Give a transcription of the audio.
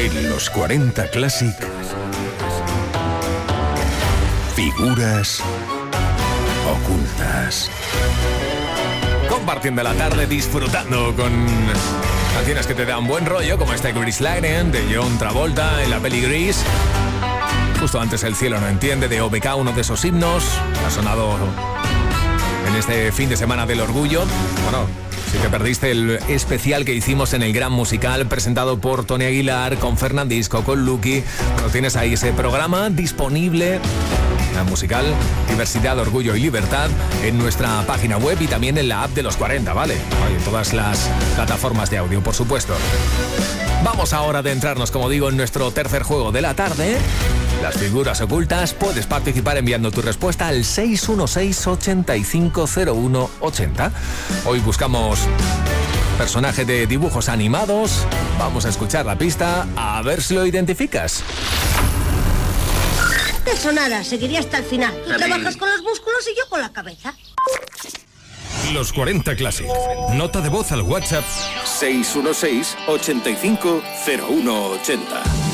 En los 40 Classic, figuras ocultas. Compartiendo la tarde, disfrutando con canciones que te dan buen rollo, como este Grease Lightning de John Travolta en la peli Grease. Justo antes El cielo no entiende de OBK, uno de esos himnos. Ha sonado en este fin de semana del orgullo. Bueno, si te perdiste el especial que hicimos en el Gran Musical, presentado por Tony Aguilar, con Fernandisco, con Lucky, bueno, tienes ahí ese programa disponible, Gran Musical, Diversidad, Orgullo y Libertad, en nuestra página web y también en la app de los 40, ¿vale? Y en todas las plataformas de audio, por supuesto. Vamos ahora a adentrarnos, como digo, en nuestro tercer juego de la tarde. Las figuras ocultas. Puedes participar enviando tu respuesta al 616-850180. Hoy buscamos personaje de dibujos animados. Vamos a escuchar la pista, a ver si lo identificas. Eso nada, seguiría hasta el final. Tú trabajas con los músculos y yo con la cabeza. Los 40 Classic. Nota de voz al WhatsApp 616-850180.